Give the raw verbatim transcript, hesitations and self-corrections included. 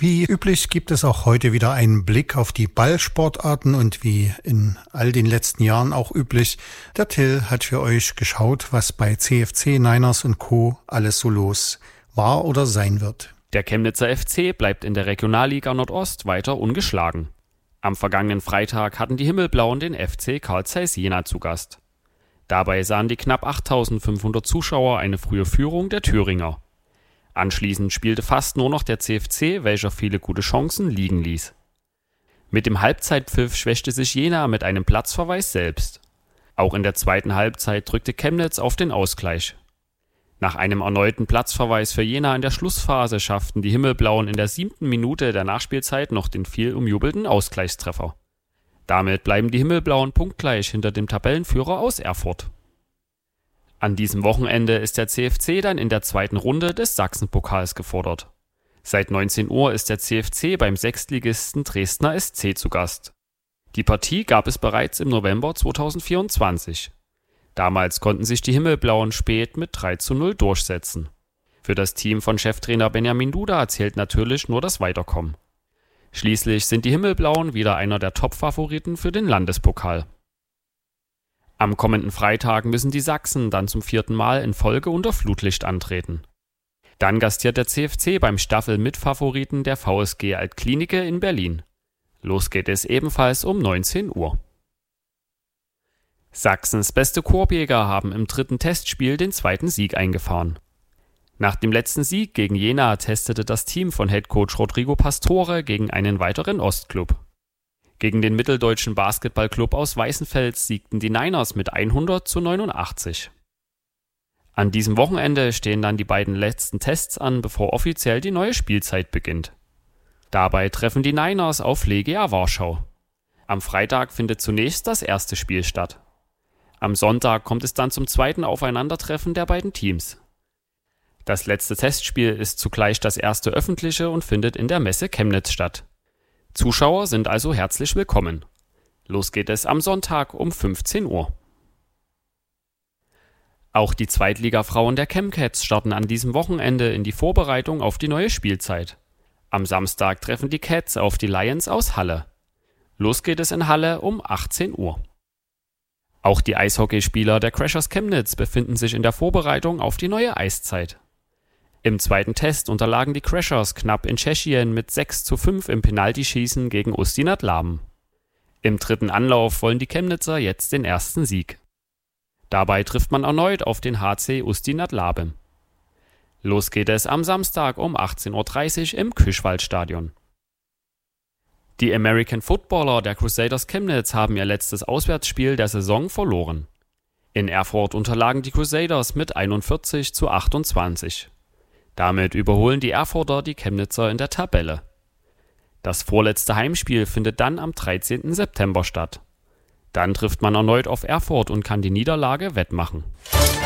Wie üblich gibt es auch heute wieder einen Blick auf die Ballsportarten und wie in all den letzten Jahren auch üblich, der Till hat für euch geschaut, was bei C F C, Niners und Co. alles so los war oder sein wird. Der Chemnitzer F C bleibt in der Regionalliga Nordost weiter ungeschlagen. Am vergangenen Freitag hatten die Himmelblauen den F C Carl Zeiss Jena zu Gast. Dabei sahen die knapp achttausendfünfhundert Zuschauer eine frühe Führung der Thüringer. Anschließend spielte fast nur noch der C F C, welcher viele gute Chancen liegen ließ. Mit dem Halbzeitpfiff schwächte sich Jena mit einem Platzverweis selbst. Auch in der zweiten Halbzeit drückte Chemnitz auf den Ausgleich. Nach einem erneuten Platzverweis für Jena in der Schlussphase schafften die Himmelblauen in der siebten Minute der Nachspielzeit noch den viel umjubelten Ausgleichstreffer. Damit bleiben die Himmelblauen punktgleich hinter dem Tabellenführer aus Erfurt. An diesem Wochenende ist der C F C dann in der zweiten Runde des Sachsenpokals gefordert. Seit neunzehn Uhr ist der C F C beim Sechstligisten Dresdner S C zu Gast. Die Partie gab es bereits im November zweitausendvierundzwanzig. Damals konnten sich die Himmelblauen spät mit drei zu null durchsetzen. Für das Team von Cheftrainer Benjamin Duda zählt natürlich nur das Weiterkommen. Schließlich sind die Himmelblauen wieder einer der Top-Favoriten für den Landespokal. Am kommenden Freitag müssen die Sachsen dann zum vierten Mal in Folge unter Flutlicht antreten. Dann gastiert der C F C beim Staffel-Mitfavoriten der V S G Altklinike in Berlin. Los geht es ebenfalls um neunzehn Uhr. Sachsens beste Korbjäger haben im dritten Testspiel den zweiten Sieg eingefahren. Nach dem letzten Sieg gegen Jena testete das Team von Headcoach Rodrigo Pastore gegen einen weiteren Ostklub. Gegen den mitteldeutschen Basketballclub aus Weißenfels siegten die Niners mit hundert zu neunundachtzig. An diesem Wochenende stehen dann die beiden letzten Tests an, bevor offiziell die neue Spielzeit beginnt. Dabei treffen die Niners auf Legia Warschau. Am Freitag findet zunächst das erste Spiel statt. Am Sonntag kommt es dann zum zweiten Aufeinandertreffen der beiden Teams. Das letzte Testspiel ist zugleich das erste öffentliche und findet in der Messe Chemnitz statt. Zuschauer sind also herzlich willkommen. Los geht es am Sonntag um fünfzehn Uhr. Auch die Zweitliga-Frauen der Chemcats starten an diesem Wochenende in die Vorbereitung auf die neue Spielzeit. Am Samstag treffen die Cats auf die Lions aus Halle. Los geht es in Halle um achtzehn Uhr. Auch die Eishockeyspieler der Crashers Chemnitz befinden sich in der Vorbereitung auf die neue Eiszeit. Im zweiten Test unterlagen die Crashers knapp in Tschechien mit sechs zu fünf im Penaltyschießen gegen Ústí nad Labem. Im dritten Anlauf wollen die Chemnitzer jetzt den ersten Sieg. Dabei trifft man erneut auf den H C Ústí nad Labem. Los geht es am Samstag um achtzehn Uhr dreißig im Küchwaldstadion. Die American Footballer der Crusaders Chemnitz haben ihr letztes Auswärtsspiel der Saison verloren. In Erfurt unterlagen die Crusaders mit einundvierzig zu achtundzwanzig. Damit überholen die Erfurter die Chemnitzer in der Tabelle. Das vorletzte Heimspiel findet dann am dreizehnten September statt. Dann trifft man erneut auf Erfurt und kann die Niederlage wettmachen.